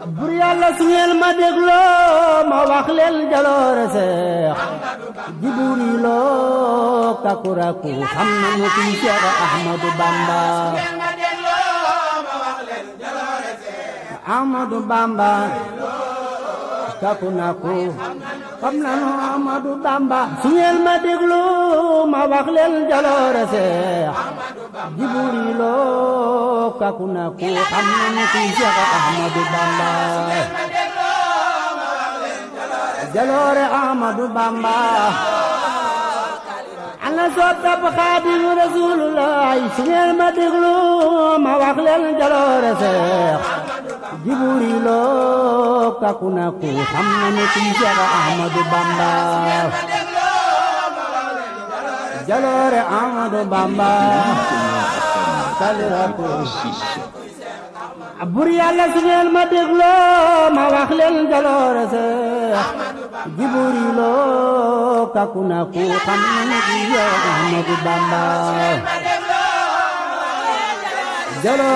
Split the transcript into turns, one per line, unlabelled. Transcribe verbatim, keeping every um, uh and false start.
bur yàlla su ngeen ma dégloo ma wax leen jaloore Seex Jibriiloo kakuraku xam nañu kuy Seex Ahmadu Bamba Ahmadu Bamba kakunaku xam nañu Ahmadu Bamba su ngeen ma dégloo ma wax leen jaloore Seex Jibriiloo kakunaku xam nañu kuy Seex Ahmadu Bamba jaloore Ahmadu Bamba ana soppab Xaadimu Rasuulullaah su ngeen ma déglu ma wax leen jaloore Seex Jibriiloo kakunaku xam nañu kuy Seex Ahmadu Bamba jaloore Ahmadu Bamba kalirako bur yàlla su ngeen ma dégloo ma wax leen jaloore Seex Jibriiloo kakunaku xam nañu kuy Seex Ahmadu Bamba jaloore